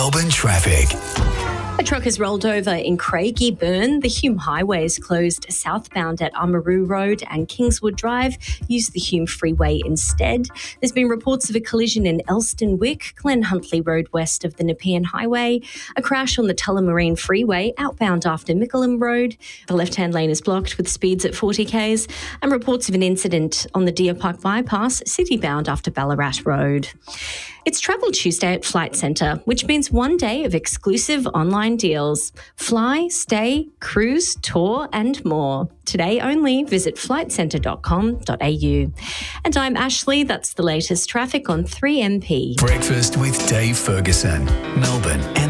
Melbourne traffic. A truck has rolled over in Craigieburn. The Hume Highway is closed southbound at Amaroo Road and Kingswood Drive. Use the Hume Freeway instead. There's been reports of a collision in Elstonwick, Glen Huntly Road west of the Nepean Highway. A crash on the Tullamarine Freeway outbound after Mickleham Road. The left-hand lane is blocked with speeds at 40 k's. And reports of an incident on the Deer Park Bypass, city-bound after Ballarat Road. It's Travel Tuesday at Flight Centre, which means one day of exclusive online deals. Fly, stay, cruise, tour and more. Today only, visit flightcentre.com.au. And I'm Ashley. That's the latest traffic on 3MP. Breakfast with Dave Ferguson, Melbourne and